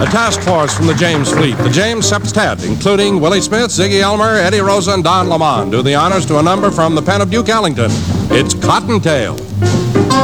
task force from the James fleet, the James Septet, including Willie Smith, Ziggy Elmer, Eddie Rosa, and Don Lamont, do the honors to a number from the pen of Duke Ellington. It's Cottontail.